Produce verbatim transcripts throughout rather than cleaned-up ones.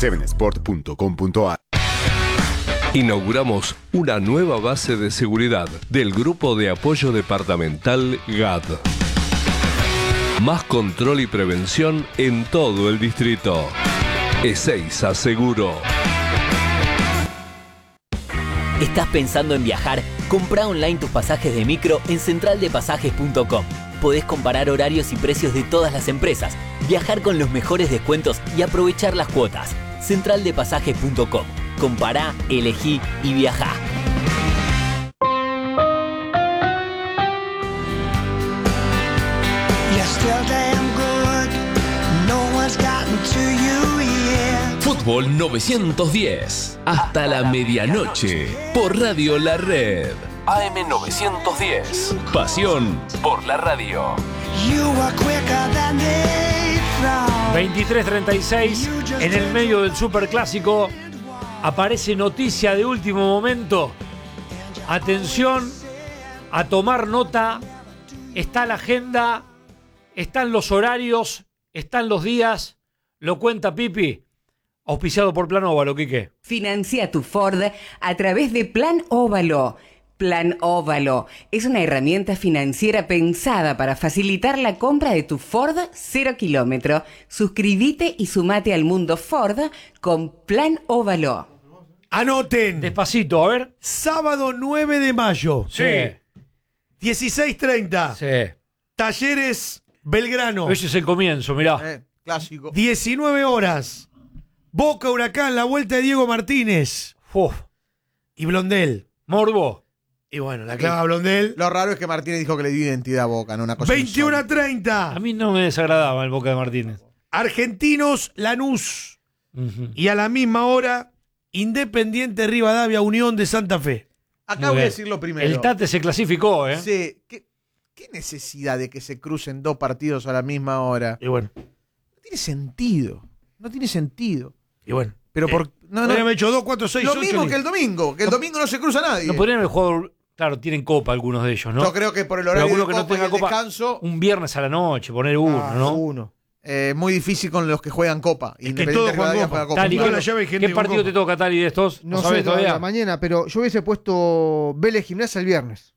siete sport punto com punto a r. Inauguramos una nueva base de seguridad del Grupo de Apoyo Departamental G A D. Más control y prevención en todo el distrito. Ezeiza Seguro. ¿Estás pensando en viajar? Comprá online tus pasajes de micro en central de pasajes punto com. Podés comparar horarios y precios de todas las empresas, viajar con los mejores descuentos y aprovechar las cuotas. central de pasajes punto com. Compará, elegí y viajá. Fútbol novecientos diez. Hasta la medianoche. Por Radio La Red. A M novecientos diez. Pasión por la radio. veintitrés treinta y seis. En el medio del superclásico aparece noticia de último momento. Atención, a tomar nota. Está la agenda, están los horarios, están los días. Lo cuenta Pipi. Auspiciado por Plan Óvalo, Quique. Financia tu Ford a través de Plan Óvalo. Plan Óvalo es una herramienta financiera pensada para facilitar la compra de tu Ford cero kilómetro. Suscríbete y sumate al mundo Ford con Plan Óvalo. Anoten. Despacito, a ver. Sábado nueve de mayo. Sí. dieciséis treinta. Sí. Talleres Belgrano. Ese es el comienzo, mirá. Eh, clásico. diecinueve horas. Boca Huracán, la vuelta de Diego Martínez. Uf. Y Blondel. Morbo. Y bueno, la clava Blondel. Lo raro es que Martínez dijo que le dio identidad a Boca, no una cosa. veintiuno treinta. A mí no me desagradaba el Boca de Martínez. Argentinos Lanús. Uh-huh. Y a la misma hora, Independiente Rivadavia, Unión de Santa Fe. Acá Muy voy a bien. decir lo primero. El Tate se clasificó, ¿eh? Sí. ¿Qué, ¿Qué necesidad de que se crucen dos partidos a la misma hora? Y bueno. No tiene sentido. No tiene sentido. Y bueno. Pero eh, por. No, no. Habíamos hecho dos, cuatro, seis, Lo ocho, mismo y- que el domingo. Que el domingo no se cruza nadie. No podrían haber jugado. Claro, tienen copa algunos de ellos, ¿no? Yo creo que por el Pero horario alguno de que no copa y tenga el copa, descanso. un viernes a la noche, poner uno, Ah, ¿no? Uno. Eh, muy difícil con los que juegan copa. Es que Independiente todos juegan Rivadavia copa. juega Tali, Toda ¿qué, la llave hay gente ¿qué con partido copa. te toca, Tali, de estos? No, ¿No sé sabés todavía todavía? mañana, pero yo hubiese puesto Vélez Gimnasia el viernes.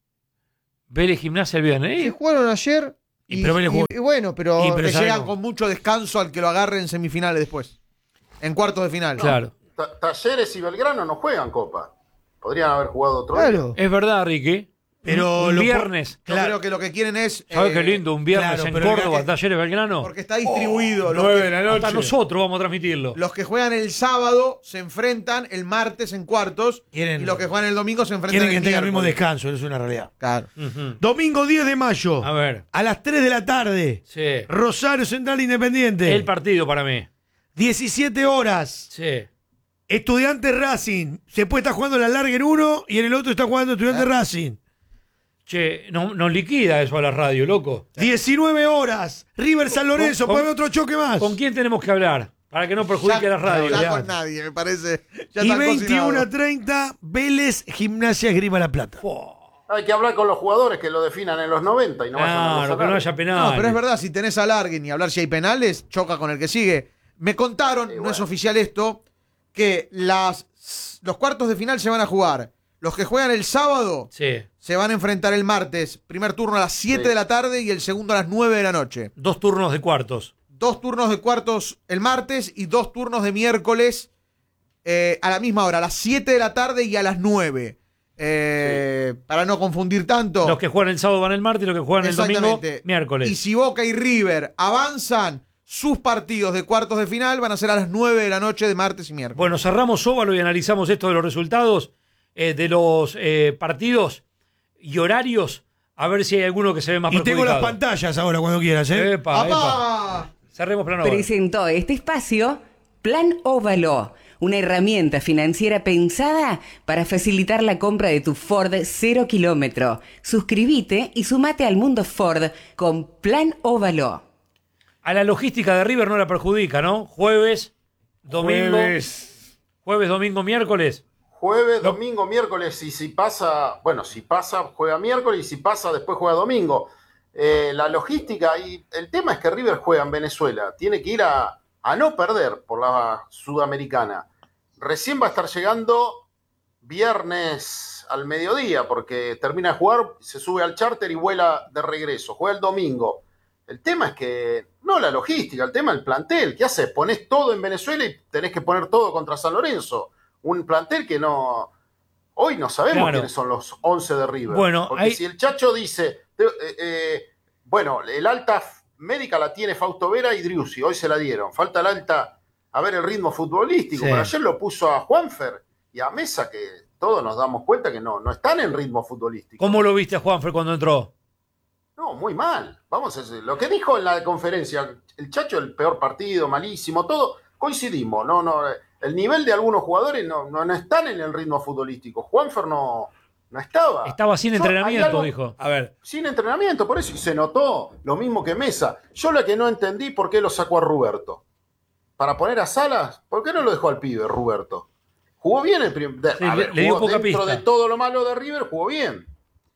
Vélez Gimnasia el viernes, Se ¿eh? jugaron ayer. Y Y, pero Vélez y- jugó- y bueno, pero, Y pero Que sabemos. llegan con mucho descanso al que lo agarre en semifinales después. En cuartos de final. Claro. Ta- Talleres y Belgrano no juegan Copa. Podrían haber jugado otro claro. Es verdad, Ricky. Pero un lo- viernes. Yo creo que lo que quieren es. ¿Sabes eh, qué lindo? Un viernes claro, en pero Córdoba, que- Talleres Belgrano. Porque está distribuido. los, nueve que, de la noche. Hasta nosotros vamos a transmitirlo. los que juegan el sábado se enfrentan el martes en cuartos. Quieren- y los que juegan el domingo se enfrentan Quieren que el tenga el mismo miércoles. descanso, eso es una realidad. Claro. Ujú. Domingo diez de mayo. A ver. A las tres de la tarde. Sí. Rosario Central Independiente. El partido para mí. diecisiete horas. Sí. Estudiantes Racing. Se puede estar jugando la larga en uno y en el otro está jugando Estudiantes Racing. Che, no- nos liquida eso a la radio, loco. diecinueve horas. River San Lorenzo. con- Puede haber otro choque más. ¿Con quién tenemos que hablar? Para que no perjudique Ya- a la radio. Ya ya. con nadie, me parece. Ya Y están veintiuno cocinados. treinta. Vélez Gimnasia Esgrima La Plata. Hay que hablar con los jugadores que lo definan en los noventa y no vayan a los Claro, que no alargues. haya penal. No, pero es verdad, si tenés alargue ni hablar si hay penales, choca con el que sigue. Me contaron, no es oficial esto, que las, los cuartos de final se van a jugar. Los que juegan el sábado Sí. se van a enfrentar el martes. Primer turno a las siete Sí. de la tarde y el segundo a las nueve de la noche. Dos turnos de cuartos. Dos turnos de cuartos el martes y dos turnos de miércoles eh, a la misma hora, a las siete de la tarde y a las nueve. Eh, Para no confundir tanto. Los que juegan el sábado van el martes y los que juegan el domingo, Exactamente. miércoles. Y si Boca y River avanzan, sus partidos de cuartos de final van a ser a las nueve de la noche de martes y miércoles. Bueno, cerramos óvalo y analizamos esto de los resultados eh, de los eh, partidos y horarios. A ver si hay alguno que se ve más Y tengo las perjudicado. pantallas ahora cuando quieras, ¿eh? Epa, epa. ¡Apá! Cerremos plano óvalo. Presentó este espacio Plan Óvalo, una herramienta financiera pensada para facilitar la compra de tu Ford cero kilómetro. Suscríbete y sumate al mundo Ford con Plan Óvalo. A la logística de River no la perjudica, ¿no? Jueves, domingo. Jueves. Jueves, domingo, miércoles. Jueves, domingo, miércoles, y si pasa, bueno, si pasa, juega miércoles, y si pasa, después juega domingo. Eh, la logística, y el tema es que River juega en Venezuela, tiene que ir a, a no perder por la Sudamericana. Recién va a estar llegando viernes al mediodía, porque termina de jugar, se sube al charter y vuela de regreso. Juega el domingo. El tema es que, no la logística, el tema es el plantel. ¿Qué haces? Ponés todo en Venezuela y tenés que poner todo contra San Lorenzo. Un plantel que no... Hoy no sabemos Claro. quiénes son los once de River. Bueno, porque hay- si el Chacho dice... eh, eh, bueno, el alta médica la tiene Fausto Vera y Driussi. Hoy se la dieron. Falta el alta a ver el ritmo futbolístico. Sí. Pero ayer lo puso a Juanfer y a Mesa, que todos nos damos cuenta que no, no están en ritmo futbolístico. ¿Cómo lo viste a Juanfer cuando entró? No, muy mal. Vamos a decir, lo que dijo en la conferencia, el Chacho, el peor partido, malísimo, todo, coincidimos. No, no, el nivel de algunos jugadores no, no, no están en el ritmo futbolístico. Juanfer no, no estaba. Estaba sin Yo- entrenamiento, hay algo- dijo. A ver, Sin entrenamiento, por eso, y se notó lo mismo que Mesa. Yo la que no entendí por qué lo sacó a Ruberto. Para poner a Salas, ¿por qué no lo dejó al pibe, Ruberto? Jugó bien el primer. Sí, a le- ver, le dio jugó poca dentro pista. de todo lo malo de River, jugó bien.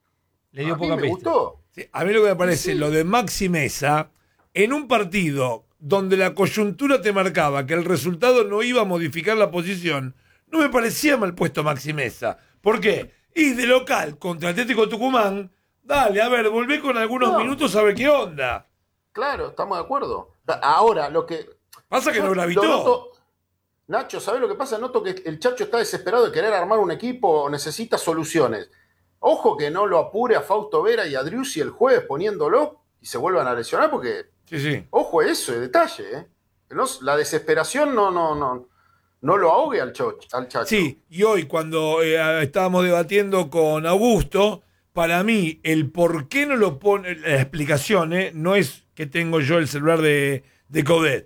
Le dio a mí poca me pista. gustó. sí, a mí lo que me parece, lo de Maxi Mesa, en un partido donde la coyuntura te marcaba que el resultado no iba a modificar la posición, no me parecía mal puesto Maxi Mesa. ¿Por qué? Y de local contra Atlético Tucumán, dale, a ver, volvé con algunos No. minutos a ver qué onda. Claro, estamos de acuerdo. Ahora, lo que. Pasa que Yo lo gravitó. noto- Nacho, ¿sabes lo que pasa? Noto que el Chacho está desesperado de querer armar un equipo, necesita soluciones. Ojo que no lo apure a Fausto Vera y a Driussi el jueves poniéndolo y se vuelvan a lesionar, porque, Sí, sí. ojo a eso, de detalle, ¿eh? No- la desesperación no, no, no, no lo ahogue al, cho- al Chacho. Sí, y hoy cuando eh, estábamos debatiendo con Augusto, para mí el por qué no lo pone, la explicación, eh, no es que tengo yo el celular de, de Coudet.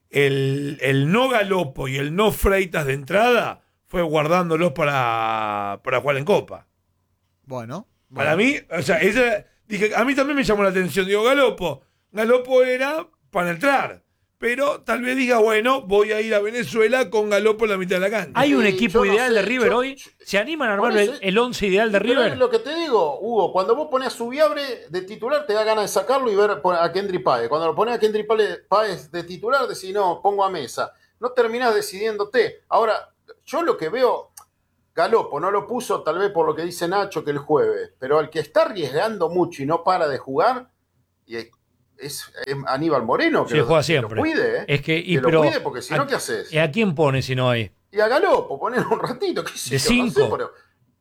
El, el no Galopo y el no Freitas de entrada fue guardándolos para, para jugar en Copa. Bueno. Para mí, o sea, esa, dije, a mí también me llamó la atención. Digo, Galopo. Galopo era para entrar. Pero tal vez diga, bueno, voy a ir a Venezuela con Galopo en la mitad de la cancha. ¿Hay un Sí, equipo yo no ideal sé, de River yo- hoy? ¿Se animan a armar Por el, eso- el once ideal de Pero es River? lo que te digo, Hugo, cuando vos pones a Subiabre de titular, te da ganas de sacarlo y ver a Kendry Páez. Cuando lo pones a Kendry Páez de titular, decís, no, pongo a Mesa. No terminás decidiéndote. Ahora, yo lo que veo, Galopo no lo puso tal vez por lo que dice Nacho que el jueves, pero al que está arriesgando mucho y no para de jugar, y es, es Aníbal Moreno, que Sí, lo, juega que siempre. lo cuide, ¿eh? Es que, y, que lo pero, cuide, porque si no, ¿qué haces? ¿Y a quién pone si no hay? Y a Galopo, poner un ratito, qué sé De yo, no sé, cinco. pero-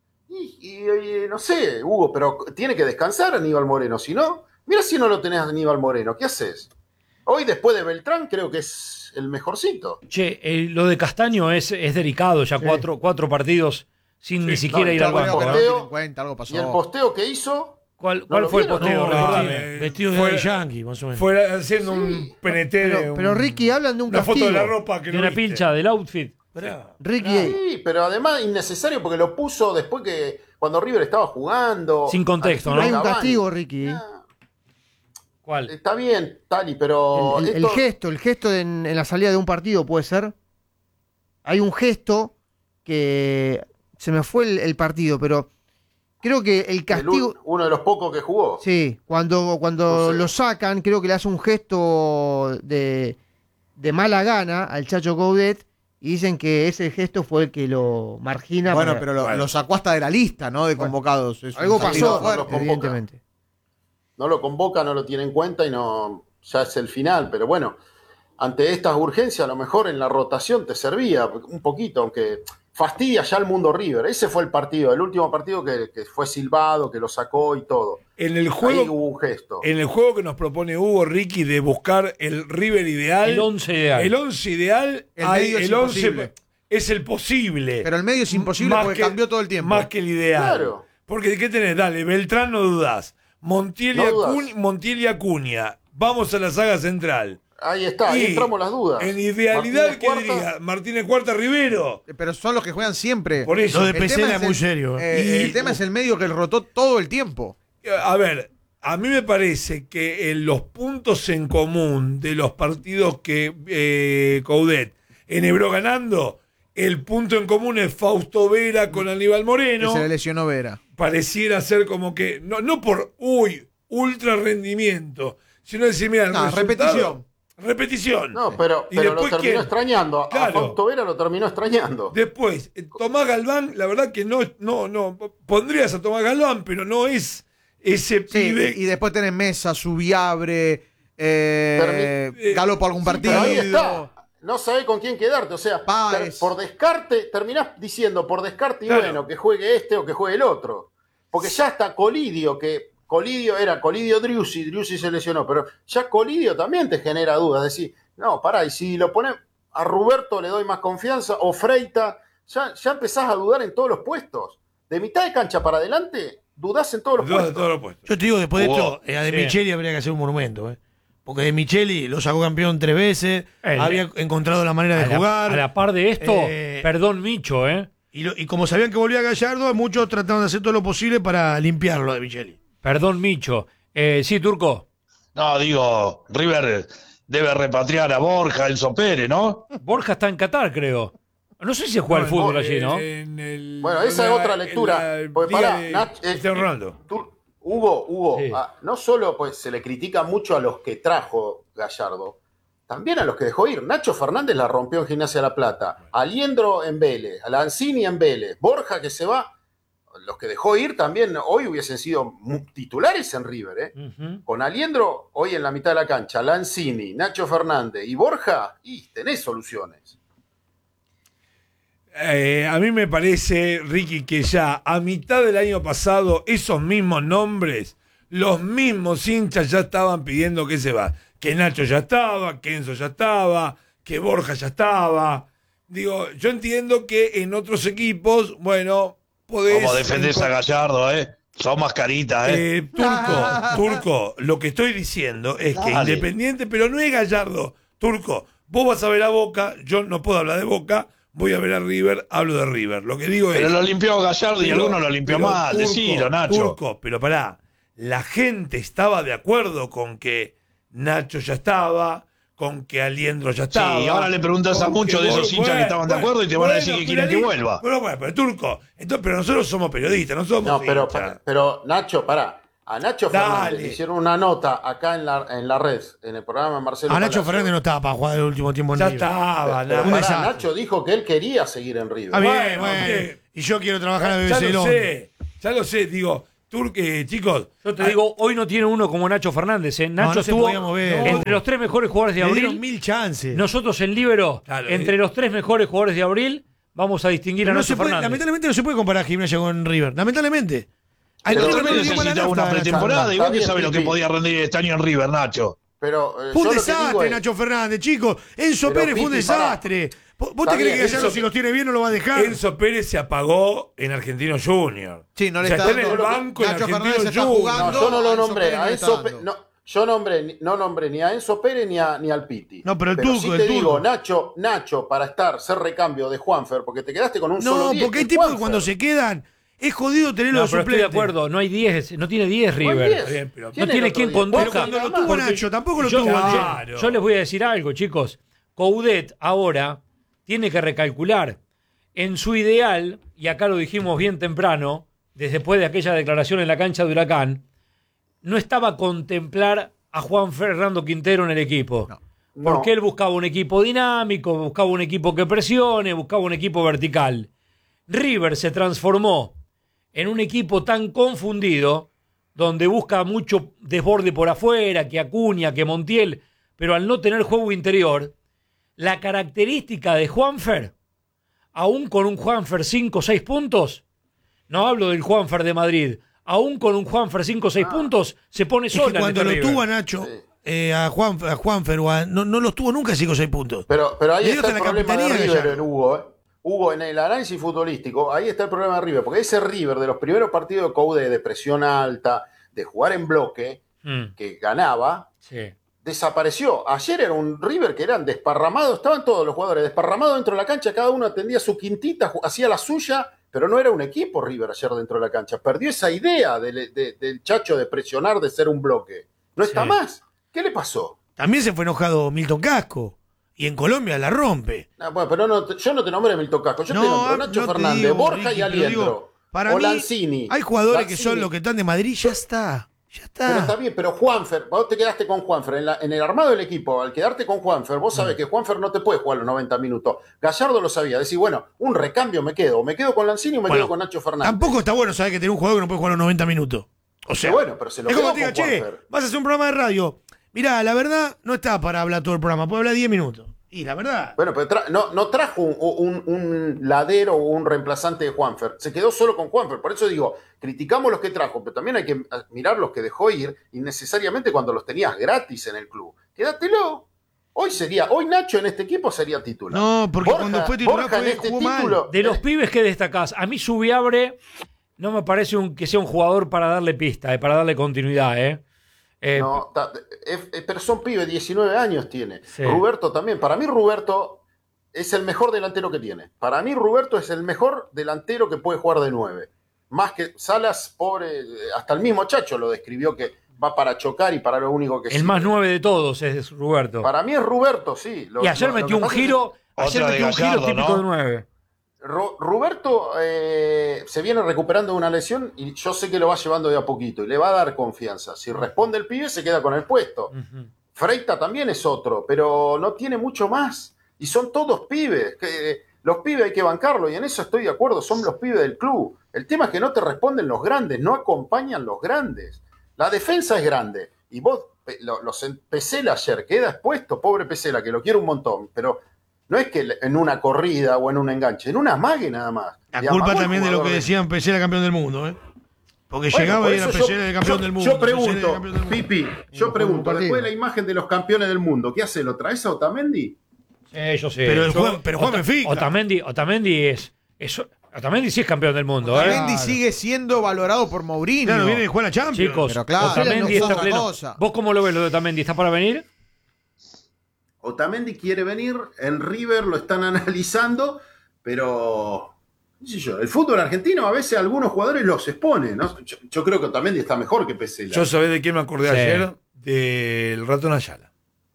y, y- y no sé, Hugo, pero tiene que descansar Aníbal Moreno, si no, mira si no lo tenés a Aníbal Moreno, ¿qué haces? Hoy después de Beltrán creo que es el mejorcito. Che, eh, lo de Castaño es, es delicado, ya cuatro, cuatro partidos sin ni siquiera no, ir está al bueno banco. que ¿eh? no- Tienen en cuenta, algo pasó. Y el posteo que hizo, ¿Cuál, ¿No cuál lo fue el vieron? posteo? No, Recordame. recordame. Vestidos Fue- de Yankee, más o menos. Fue haciendo Sí. un P N T. Pero, un- pero Ricky, hablan de un una castigo. foto de la ropa que De no una viste. pincha del outfit. Ricky, sí, pero además innecesario porque lo puso después que cuando River estaba jugando. Sin contexto, al ¿no? hay un Cavani. castigo, Ricky. Ah, ¿Cuál? Está bien, Tali, pero El, el- el esto- gesto, el gesto de en, en la salida de un partido puede ser. Hay un gesto que se me fue el, el partido, pero creo que el el castigo. un- uno de los pocos que jugó. Sí, cuando, cuando No sé. lo sacan, creo que le hace un gesto de, de mala gana al Chacho Coudet y dicen que ese gesto fue el que lo margina. Bueno, para- pero lo, Bueno. lo sacó hasta de la lista, ¿no? De Bueno. convocados. Es un algo castigo pasó, no lo fuerte. convoca. evidentemente. No lo convoca, no lo tiene en cuenta y no ya es el final. Pero bueno, ante estas urgencias, a lo mejor en la rotación te servía un poquito, aunque fastidia ya el mundo River. Ese fue el partido, el último partido que, que fue silbado, que lo sacó y todo. En el Ahí juego, hubo un gesto. en el juego que nos propone Hugo Ricky de buscar el River ideal. El once ideal. El once ideal. El hay- medio es el once imposible. es el posible. Pero el medio es imposible Más porque que- cambió todo el tiempo. Más que el ideal. Claro. Porque ¿de qué tenés? Dale, Beltrán no dudás. Montiel y No dudás. Acuña- Montiel y Acuña. Vamos a la saga central. Ahí está, ahí Y entramos las dudas. En idealidad, Martínez ¿qué Cuarta, diría? Martínez Cuarta Rivero. Pero son los que juegan siempre. Por eso. Lo de El Pesela tema es el- muy serio. ¿eh? eh, Y- el tema es el medio que rotó todo el tiempo. A ver, a mí me parece que en los puntos en común de los partidos que eh, Coudet enhebró ganando, el punto en común es Fausto Vera con Aníbal Que Moreno. se le lesionó Vera. Pareciera ser como que, no, no por, uy, ultra rendimiento, sino decir, mira, el No, resultado- repetición. Repetición. No, pero, Y pero lo después, terminó ¿quién? extrañando. Claro. A Fausto Vera lo terminó extrañando. Después, eh, Tomás Galván, la verdad que no, no, no. Pondrías a Tomás Galván, pero no es ese Sí, pibe. y después tenés Mesa, Subiabre, eh, Permi- Galopo algún Sí, partido. pero ahí está. No sabés con quién quedarte. O sea, Páez. ter- por descarte, terminás diciendo por descarte, y Claro. bueno, que juegue este o que juegue el otro. Porque ya está Colidio, que Colidio era Colidio Driussi, Driussi se lesionó, pero ya Colidio también te genera dudas. Decir, no, pará, y si lo pones a Ruberto le doy más confianza, o Freita, ya, ya empezás a dudar en todos los puestos. De mitad de cancha para adelante, dudás en todos los Todos- puestos. todos los puestos. Yo te digo, después de Wow. esto, eh, a De Sí. Micheli habría que hacer un monumento, ¿eh? Porque De Micheli lo sacó campeón tres veces, El- había encontrado la manera de A la, jugar. a la par de esto, Eh, perdón, Micho, ¿eh? Y, lo- y como sabían que volvía Gallardo, muchos trataron de hacer todo lo posible para limpiarlo a De Micheli. Perdón, Micho. Eh, sí, Turco. No, digo, River debe repatriar a Borja, Enzo Pérez, ¿no? Borja está en Qatar, creo. No sé si juega al No, fútbol en- allí, ¿no? en el- Bueno, esa en es la- otra en lectura. la Porque liga pará, de Nach- eh, Cristiano Ronaldo. Tú- Hugo, Hugo, Sí. ah, no solo pues se le critica mucho a los que trajo Gallardo, también a los que dejó ir. Nacho Fernández la rompió en Gimnasia de La Plata, Aliendro en Vélez, Lanzini en Vélez, Borja que se va. Los que dejó ir también hoy hubiesen sido mu- titulares en River, ¿eh? Ujú. Con Aliendro hoy en la mitad de la cancha, Lanzini, Nacho Fernández y Borja, y tenés soluciones. Eh, a mí me parece, Ricky, que ya a mitad del año pasado esos mismos nombres, los mismos hinchas ya estaban pidiendo que se va. Que Nacho ya estaba, que Enzo ya estaba, que Borja ya estaba. Digo, yo entiendo que en otros equipos, bueno, podés... Como defendés a Gallardo, ¿eh? Sos mascarita, ¿eh? Eh, Turco, Turco, lo que estoy diciendo es que Dale. Independiente, pero no es Gallardo. Turco, vos vas a ver a Boca, yo no puedo hablar de Boca, voy a ver a River, hablo de River. Lo que digo Pero es... lo limpió Gallardo y pero- algunos lo limpió pero, mal, Turco, decilo, Nacho. Turco, pero pará, la gente estaba de acuerdo con que Nacho ya estaba, con que Aliendro ya Sí, estaba. y ahora le preguntas a con muchos que de esos Bor- hinchas que estaban de acuerdo y te van a decir que quieren que pero- vuelva. Bueno, bueno, pero Turco, entonces, pero nosotros somos periodistas, no somos No, pero, hinchas. pero Nacho, pará. A Nacho Dale. Fernández le hicieron una nota acá en la, en la red, en el programa de Marcelo A Nacho Palacio. Fernández no estaba para jugar el último tiempo en Ya River. estaba, Pero nada. pará, desastre. Nacho dijo que él quería seguir en River. Ah, bien, Bueno, bueno. bien. Y yo quiero trabajar en la Ya B B C de lo Londres. sé, ya lo sé, digo, Turque, chicos. Yo te digo, hoy no tiene uno como Nacho Fernández. ¿eh? Nacho no se estuvo podía mover. entre los tres mejores jugadores de Le dieron abril. mil chances. Nosotros en Libero, Claro, entre eh. los tres mejores jugadores de abril, vamos a distinguir Pero a no Nacho se puede- Fernández. lamentablemente no se puede comparar Gimnasia con River. Lamentablemente. Al Pero River no también le dio mala necesitaba una nafta, Nacho. pretemporada y Está vos que bien, sabés lo que Pipi. podía rendir este año en River, Nacho. Pero eh, Fue un yo lo que digo desastre, es- Nacho Fernández, chicos. Enzo Pero, Pérez fue un Pipi, pará. desastre. ¿Vos vos Está te crees bien, que Gallardo, Enzo- si los tiene bien, no lo va a dejar? Enzo Pérez se apagó en Argentino Junior. Sí, no le O sea, está está en el dando- banco en Nacho Argentino Fernández está Junior. jugando. No, yo no lo Enzo nombré. Pérez no A le Enzo está Pe- dando. no, yo nombré, ni- no nombré ni a Enzo Pérez ni, a, ni al Piti. No, pero el sí turco, te el digo, turco. Nacho, Nacho, para estar, ser recambio de Juanfer, porque te quedaste con un solo No, diez, porque hay que es tipos que Juanfer. cuando se quedan es jodido tenerlo No, de pero estoy de suplente. acuerdo, no hay diez, no tiene diez ¿Cuál River. diez? Está bien, pero- No ¿Quién tiene el quien otro diez? conduzca. Pero cuando lo Porque- tuvo Nacho, tampoco lo yo, tuvo yo- Nacho. Claro. yo les voy a decir algo, chicos. Coudet ahora tiene que recalcular. En su ideal, y acá lo dijimos bien temprano, desde después de aquella declaración en la cancha de Huracán, no estaba contemplar a Juan Fernando Quintero en el equipo. No. Porque él buscaba un equipo dinámico, buscaba un equipo que presione, buscaba un equipo vertical. River se transformó en un equipo tan confundido, donde busca mucho desborde por afuera, que Acuña, que Montiel, pero al no tener juego interior, la característica de Juanfer, aún con un Juanfer cinco o seis puntos, no hablo del Juanfer de Madrid, aún con un Juanfer cinco o seis puntos, se pone Es sola. que en cuando este lo River. tuvo a Nacho, Sí. eh, a Juan a Juanfer, o a- no, no los tuvo nunca cinco o seis puntos. Pero, pero ahí Le dio está el hasta la problema de capitanía, River, Gallardo. Hugo. ¿eh? Hugo, en el análisis futbolístico, ahí está el problema de River, porque ese River de los primeros partidos de Coudet, de presión alta, de jugar en bloque, Mm, que ganaba, sí. desapareció. Ayer era un River que eran desparramados, estaban todos los jugadores desparramados dentro de la cancha, cada uno atendía su quintita, ju- hacía la suya, pero no era un equipo River ayer dentro de la cancha. Perdió esa idea del, de- del Chacho de presionar, de ser un bloque. No está Sí. más. ¿Qué le pasó? También se fue enojado Milton Casco. Y en Colombia la rompe. Ah, bueno, pero no te- yo no te nombré Milton Casco, yo No, te nombro no Nacho te Fernández, digo, Borja Ricky, y pero Aliendro. digo, para o mí, Lanzini. Hay jugadores que Lanzini. son los que están de Madrid, ya está. Ya está. Pero está bien, pero Juanfer, vos te quedaste con Juanfer. En, la, en el armado del equipo, al quedarte con Juanfer, vos sabés que Juanfer no te puede jugar los noventa minutos. Gallardo lo sabía. Decís, bueno, un recambio me quedo. O me quedo con Lanzini o me Bueno, quedo con Nacho Fernández. Tampoco está bueno saber que tiene un jugador que no puede jugar los noventa minutos. O sea, Pero bueno, pero se lo es como quedó te diga, con che, Juanfer. vas a hacer un programa de radio. Mirá, la verdad no está para hablar todo el programa, puede hablar diez minutos. Y la verdad. Bueno, pero tra no, no trajo un, un, un ladero o un reemplazante de Juanfer. Se quedó solo con Juanfer. Por eso digo, criticamos los que trajo, pero también hay que mirar los que dejó ir innecesariamente cuando los tenías gratis en el club. Quédatelo. Hoy sería, hoy Nacho en este equipo sería titular. No, porque Borja, cuando fue titular Borja fue, en este jugó título, mal. De los pibes que destacás, a mí Subiabre no me parece un, que sea un jugador para darle pista, eh, para darle continuidad. Eh. Eh, No, ta, es, es, pero son pibes, diecinueve años tiene. Sí. Ruberto también. Para mí Ruberto es el mejor delantero que tiene. Para mí Ruberto es el mejor delantero que puede jugar de nueve. Más que Salas, pobre, hasta el mismo Chacho lo describió que va para chocar y para lo único que el sirve. más nueve de todos es Roberto. Para mí es Ruberto, sí. Lo, y ayer lo, metió lo un pasa giro, Otra ayer de metió un giro Gallardo, típico ¿no? de nueve. Ru- Ruberto eh, se viene recuperando de una lesión y yo sé que lo va llevando de a poquito y le va a dar confianza. Si responde el pibe, se queda con el puesto. Uh-huh. Freita también es otro, pero no tiene mucho más. Y son todos pibes. Que, los pibes hay que bancarlo y en eso estoy de acuerdo. Son los pibes del club. El tema es que no te responden los grandes, no acompañan los grandes. La defensa es grande. Y vos, lo, los Pesela ayer, queda expuesto, pobre Pesela, que lo quiero un montón, pero no es que en una corrida o en un enganche, en una amague nada más. La Y culpa amagó el también de lo que jugador decían, Pesela campeón del mundo, ¿eh? Porque Bueno, llegaba por y era eso yo- Pesela el campeón yo- del mundo. Yo Pesela el pregunto, campeón del mundo. Pipi, yo pregunto, después de la imagen de los campeones del mundo, ¿qué hace? ¿Lo traes a Otamendi? Eh, yo sé. Pero el Yo- Juan- pero Juan Ota- Benfica. Otamendi, Otamendi es, es. Otamendi sí es campeón del mundo. ¿eh? Otamendi sigue siendo valorado por Mourinho. Claro, viene de jugar a Champions. Chicos, Pero claro, Otamendi no es está otra pleno. cosa. ¿Vos cómo lo ves lo de Otamendi? ¿Está para venir? Otamendi quiere venir, en River lo están analizando, pero qué sé yo, el fútbol argentino a veces algunos jugadores los expone, ¿no? Yo, yo creo que Otamendi está mejor que Pesela. Yo sabés de quién me acordé Sí. ayer, del Ratón Ayala.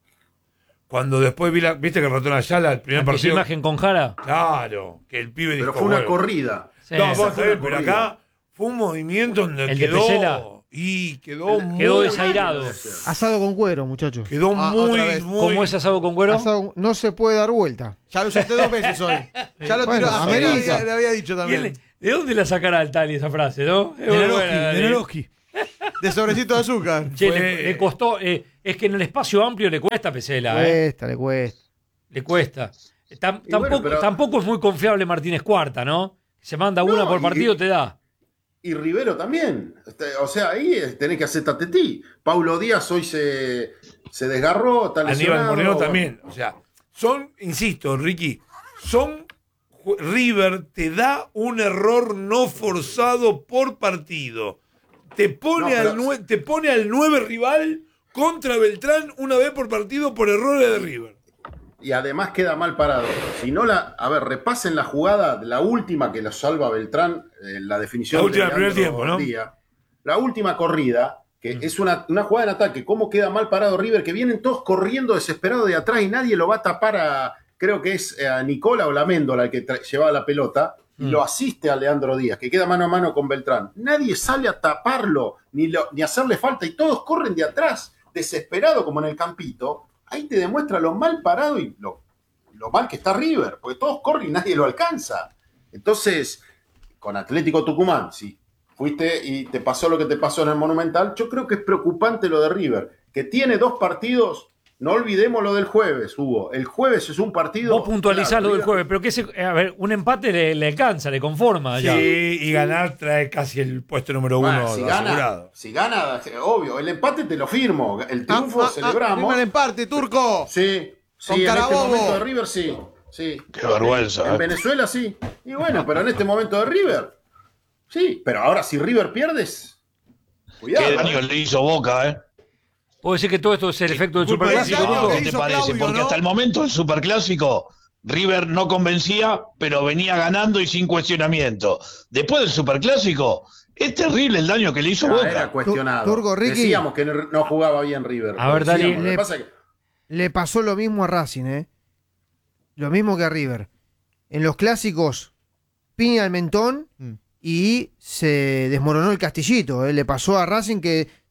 Cuando después vi la, viste que el Ratón Ayala, el primer ¿Aquella partido. imagen con Jara? Claro, que el pibe pero dijo. fue una bueno, corrida. Sí. No, Esa vos fue sabés, una pero corrida. acá fue un movimiento donde El de quedó. Pesela. Y quedó muy. Quedó desairado. Asado con cuero, muchachos. Quedó Ah, muy, otra vez. muy. ¿Cómo es asado con cuero? Asado- no se puede dar vuelta. Ya lo usaste dos veces hoy. Ya lo Bueno, tiró. A amerita. Meri le, le había dicho ¿Y también. él- ¿De dónde la sacará el Tali esa frase, no? Es De muy Naroski, buena, de Dani. Naroski. De sobrecito de azúcar. Che, Fue- le, le costó. eh, es que en el espacio amplio le cuesta a Pesela, ¿eh? Cuesta, le cuesta. Le cuesta. Tam- Y bueno, tampoco, pero- tampoco es muy confiable Martínez Cuarta, ¿no? Se manda una No, por y- partido, te da. Y Rivero también. Este, O sea, ahí eh, tenés que hacer tatetí. Paulo Díaz hoy se, se desgarró, está Aníbal lesionado. Moreno también. O sea, son, insisto, Ricky, son. ju- River te da un error no forzado por partido. Te pone, No, pero- al, nue- te pone al nueve rival contra Beltrán una vez por partido por errores de River. Y además queda mal parado. Si no la. A ver, repasen la jugada, la última que lo salva Beltrán, eh, la definición La última de del primer Leandro tiempo, ¿no? Díaz. La última corrida, que es una, una jugada en ataque. ¿Cómo queda mal parado River? Que vienen todos corriendo desesperados de atrás y nadie lo va a tapar a. Creo que es a Nicola o la Méndola el que tra- llevaba la pelota. Y lo asiste a Leandro Díaz, que queda mano a mano con Beltrán. Nadie sale a taparlo, ni, lo, ni hacerle falta, y todos corren de atrás, desesperado como en el campito. Ahí te demuestra lo mal parado y lo, lo mal que está River, porque todos corren y nadie lo alcanza. Entonces, con Atlético Tucumán, si fuiste y te pasó lo que te pasó en el Monumental, yo creo que es preocupante lo de River, que tiene dos partidos. No olvidemos lo del jueves, Hugo. El jueves es un partido. Vos puntualizás claro, lo del River- jueves, pero que ese, a ver, un empate le, le alcanza, le conforma ya. Sí, y ganar trae casi el puesto número uno Bueno, si gana, asegurado. si gana, obvio, el empate te lo firmo. El triunfo Ah, ah, ah, celebramos. primer empate, Turco. Sí, sí, Con en este Carabobo. momento de River sí. sí. Qué vergüenza, En eh. Venezuela sí. Y bueno, pero en este momento de River. Sí, pero ahora si River pierdes. Cuidado. Qué daño le hizo Boca, ¿eh? ¿Puedo decir que todo esto es el efecto del culpa del superclásico, daño Turco? que ¿Qué te hizo parece? Claudio, Porque ¿no? hasta el momento el Superclásico River no convencía, pero venía ganando y sin cuestionamiento. Después del Superclásico, es terrible el daño que le hizo Ah, Boca. era cuestionado. Turco, Ricky. Decíamos que no no jugaba bien River. A ver, Dani. Decíamos, lo que Le- pasa es que- Le pasó lo mismo a Racing, ¿eh? Lo mismo que a River. En los clásicos, piña al mentón Mm. y se desmoronó el castillito. ¿eh? Le pasó a Racing que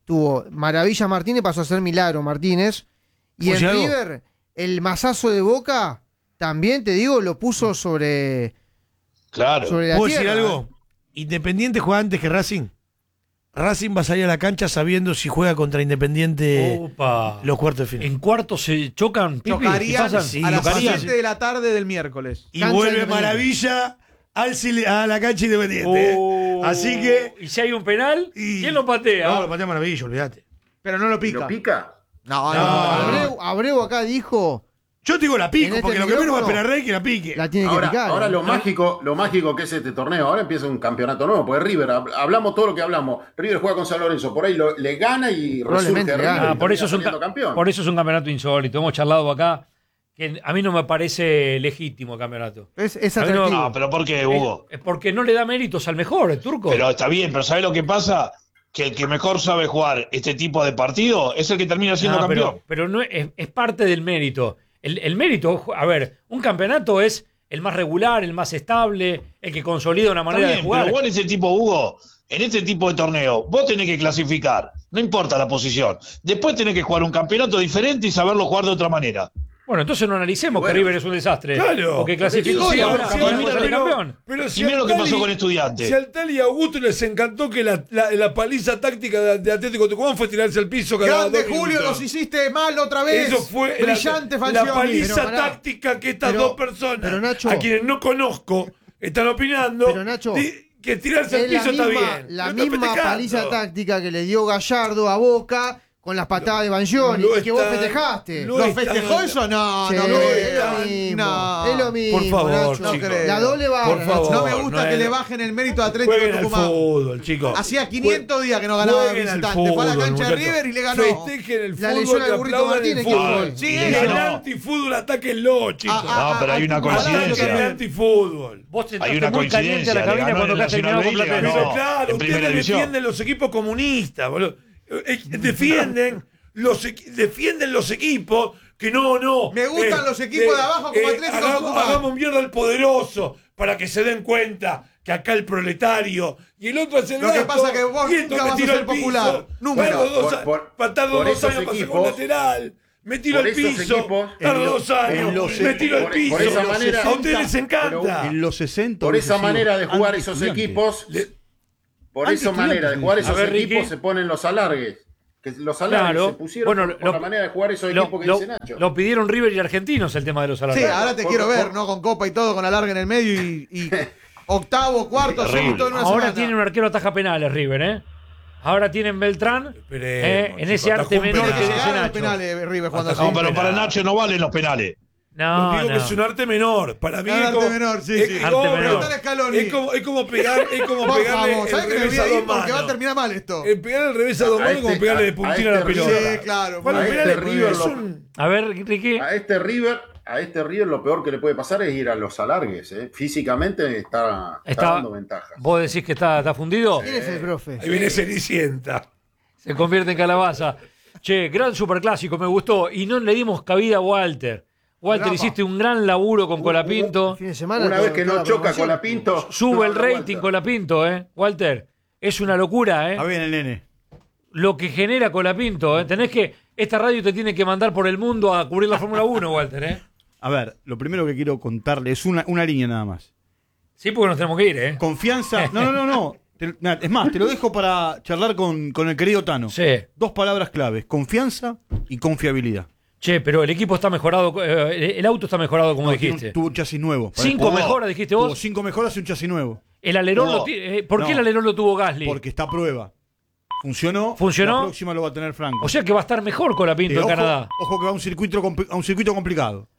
tuvo Maravilla Martínez, pasó a ser Milagro Martínez. Y en ¿Funcionó? River, el mazazo de Boca, también te digo, lo puso sobre, Claro. sobre la ¿Puedo tierra. decir algo? Independiente juega antes que Racing. Racing va a salir a la cancha sabiendo si juega contra Independiente Opa. los cuartos de final. En cuartos se chocan, Pipi, Chocarían ¿qué pasan? Sí, a las chocarían. siete de la tarde del miércoles. Y Cancha vuelve Independiente. Maravilla al Sil- a la cancha Independiente. Oh. Así que. Y si hay un penal, y- ¿quién lo patea? No, lo patea Maravilla, olvídate. Pero no lo pica. ¿Lo pica? No, No, no, no, no. Abreu, Abreu acá dijo, Yo te digo la pico, En este porque lo que menos va a micrófono esperar Rey que la pique. la tiene que Ahora, picar. ahora ¿eh? lo mágico, lo mágico que es este torneo, ahora empieza un campeonato nuevo, porque River, hab- hablamos todo lo que hablamos, River juega con San Lorenzo, por ahí lo- le gana y resurge Probablemente le River gana. y Ah, por, eso es un, termina ca- saliendo campeón. por eso es un campeonato insólito. Hemos charlado acá que a mí no me parece legítimo el campeonato. Es, es A mí no- atractivo. No, pero ¿por qué, Hugo? Es, es porque no le da méritos al mejor, el turco. Pero está bien, pero ¿sabes lo que pasa? Que el que mejor sabe jugar este tipo de partido es el que termina siendo Ah, campeón. pero pero no es, es parte del mérito. El, el mérito, a ver, un campeonato es el más regular, el más estable, el que consolida una Está manera bien, de jugar. pero vos en este tipo, Hugo, en este tipo de torneo, vos tenés que clasificar, no importa la posición. Después tenés que jugar un campeonato diferente y saberlo jugar de otra manera. Bueno, entonces no analicemos Bueno, que River es un desastre. claro. Porque clasificó Sí, y ahora sí, capaz pero- de salir campeón. pero si Y mira lo que al pasó Tali- con Estudiantes. Si al Tali y a Augusto les encantó que la, la, la paliza táctica de, de Atlético Tucumán fue tirarse al piso cada Grande dos Julio, minutos. los hiciste mal otra vez. Eso fue la- brillante, la, Falcioni. paliza Pero pará. táctica que estas Pero- dos personas, pero Nacho- a quienes no conozco, están opinando. Pero Nacho, di- que tirarse al Es la piso está misma, bien. la Lo está misma festejando. paliza táctica que le dio Gallardo a Boca con las patadas de Banjoni lo y que vos está- festejaste. lo ¿Lo está- festejó eso? No, Sí, no, es creo. lo mismo. No. Es lo mismo. Por favor, Nacho. no chicos. creo. La doble barra. Por favor. No me gusta no que es- le bajen el mérito a Atlético Jueguen al Tucumán. fútbol, chicos. Hacía quinientos días que no ganaba de Jueguen al visitante. Fue a la fútbol, cancha de muchachos. River y le ganó. Festejen el La fútbol lesión y al Burrito aplaudan Martínez, el ¿quién fútbol. fue? Sí, Y eso. el antifútbol, atáquenlo, chicos. Ah, No, pero hay una ah, coincidencia. Ataquen el antifútbol. Vos Hay entraste una muy caliente a la coincidencia, cabina le ganó cuando el casi Nacional terminamos con B y le Platense. ganó. Pero claro, en primera ustedes división. defienden los equipos comunistas, boludo. Eh, Defienden los, equi- defienden los equipos que no, no. Me gustan los equipos de abajo como Atlético hagamos, Tucumán. hagamos mierda al poderoso para que se den cuenta que acá el proletario y el otro es el Lo que gasto, pasa que vos y esto nunca me vas a tiró ser al piso. popular. Nunca. Tardo dos Por- a- por- pa- tardo por dos esos años para sacar un equipos- lateral. Me tiro por al esos piso. equipos- Tardo en lo- dos años. en los- Me tiro al por- piso. por esa manera- a ustedes les encanta. Pero- En los sesenta. Por esa hubiese sido manera de jugar esos anti-estudiante. equipos, Le- por Antes esa manera de jugar A esos ver, equipos Ricky. se ponen los alargues. Que los alargues Claro. se pusieron Bueno, por, por lo- la manera de jugar esos Lo, equipos que lo- dice Nacho. lo pidieron River y Argentinos el tema de los Sí, salarios. ahora te Por- quiero por- ver, ¿no? Con copa y todo, con alargue en el medio y, y octavo, cuarto, Terrible. sexto en una Ahora semana. tienen un arquero ataja penales River, ¿eh? Ahora tienen Beltrán Esperemos, eh, en chicos, ese arte atajó un menor penal. que dice Llegaron los Nacho. penales, River, cuando Hasta así. No, pero para penal. Nacho no valen los penales. No, Yo digo no. que es un arte menor. Para mí Un es arte como, menor, sí, es, sí. es Arte como, menor. Preguntale a Scaloni. es como, es como pegar, es como Por pegarle favor, ¿sabes el que me revés voy a a ir? dos Porque va a manos. terminar mal esto. El pegar el revés a dos A manos es como este- pegarle de a- puntina a a la este pelota. Sí, claro. Bueno, A el este penal es- River es lo- un- A ver, Ricky. A este River, a este River lo peor que le puede pasar es ir a los alargues. ¿eh? Físicamente está, está Está- dando ventajas. ¿Vos decís que está, está fundido? ¿Quién es el profe? Ahí viene Cenicienta. Se convierte en calabaza. Che, gran superclásico, me gustó. Y no le dimos cabida a Walter. Walter, Bravo. hiciste un gran laburo con Colapinto. Fin de semana. Una todo- vez que toda no la choca promoción. con la Pinto, Sube el no da la rating vuelta. Colapinto, ¿eh? Walter, es una locura, ¿eh? Está bien el nene. Lo que genera Colapinto, ¿eh? Tenés que... Esta radio te tiene que mandar por el mundo a cubrir la Fórmula uno, Walter, ¿eh? A ver, lo primero que quiero contarle es una, una línea nada más. Sí, porque nos tenemos que ir, ¿eh? Confianza. No, no, no, no. Te- nada, es más, te lo dejo para charlar con, con el querido Tano. Sí. Dos palabras claves: confianza y confiabilidad. Che, pero el equipo está mejorado, eh, el auto está mejorado, como No, tiene dijiste. un- tuvo un chasis nuevo. Cinco Hugo, mejoras, dijiste Tuvo vos. cinco mejoras y un chasis nuevo. El alerón Hugo. lo ti- eh, ¿Por qué No. el alerón lo tuvo Gasly? Porque está a prueba. Funcionó. ¿Funcionó? La próxima lo va a tener Franco. O sea que va a estar mejor Colapinto Eh, en ojo, Canadá. ojo que va a un circuito, compli- a un circuito complicado.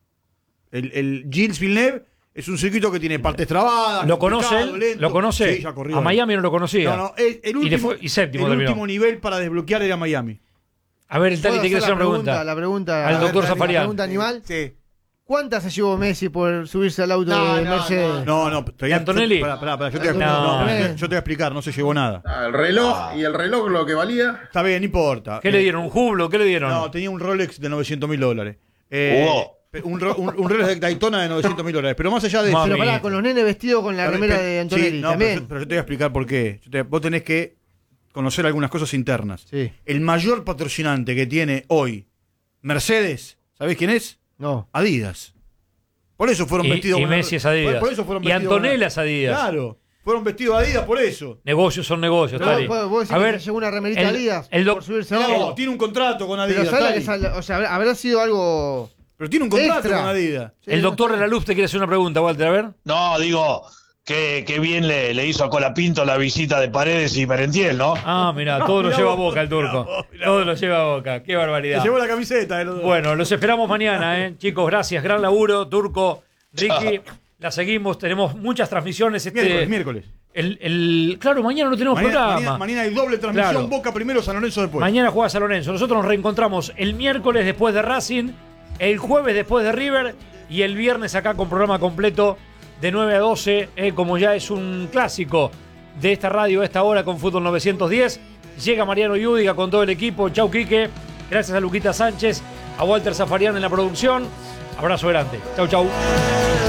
El, el Gilles Villeneuve es un circuito que tiene partes trabadas. ¿Lo conoce complicado, él? lento. ¿Lo conoce? Sí, ya corrió. A Miami no lo conocía. No, no, el, el Y le último, fue- y séptimo el terminó. último nivel para desbloquear era Miami. A ver, el Tali ¿Puedo te quiere hacer hacer una pregunta. La pregunta Al a doctor ver, la- Zafarian. La pregunta animal. Sí. ¿Cuántas se llevó Messi por subirse al auto No, de no, Mercedes? No, no, todavía. ¿Y Antonelli? Yo, pará, pará, pará, yo, te voy a, No. no, yo- yo te voy a explicar, no se llevó nada. Ah, el reloj y el reloj lo que valía. Está bien, no importa. ¿Qué Eh, le dieron? ¿Un jublo? ¿Qué le dieron? No, tenía un Rolex de novecientos mil dólares. Eh, Hugo. pe- un, ro- un, un Rolex de Daytona de novecientos mil dólares. Pero más allá de eso. Mami. Pero pará, con los nenes vestidos con la Pero- remera pero- de Antonelli sí, no, también. Pero, yo- pero yo te voy a explicar por qué. Yo te- vos tenés que conocer algunas cosas internas. Sí. El mayor patrocinante que tiene hoy Mercedes, ¿sabés quién es? No. Adidas. Por eso fueron Y, vestidos y con- Messi es Adidas. Por, por eso fueron y vestidos Antonella con- es Adidas. Claro. Fueron vestidos de Adidas por eso. Negocios son negocios, Pero Tari. vos- vos decís A que ver, se llevó una remerita el- Adidas el doc- por subirse No, al auto. tiene un contrato con Adidas. Pero ¿sabés Tari. que sal- o sea, habrá- habrá sido algo. Pero tiene un contrato extra. con Adidas. Sí, el no doctor de está- la Luz te quiere hacer una pregunta, Walter, a ver. No, digo, que, que bien le, le hizo a Colapinto la visita de Paredes y Merentiel, ¿no? Ah, mirá, todo lo mirá lleva a vos, boca el turco. mirá vos, mirá Todo vos. lo lleva a boca. Qué Se barbaridad. llevó la camiseta de los dos. Bueno, los esperamos mañana, ¿eh? Chicos, gracias. Gran laburo, Turco, Ricky. La seguimos. Tenemos muchas transmisiones. Este, Miércoles, miércoles. El, el, claro, mañana no tenemos Mañana, programa. mañana- mañana hay doble transmisión. Claro. Boca primero, San Lorenzo después. Mañana juega San Lorenzo. Nosotros nos reencontramos el miércoles después de Racing, el jueves después de River y el viernes acá con programa completo de nueve a doce, eh, como ya es un clásico de esta radio a esta hora con Fútbol novecientos diez. Llega Mariano Yúdiga con todo el equipo. Chau, Quique. Gracias a Luquita Sánchez, a Walter Zafarian en la producción. Abrazo grande. Chau, chau.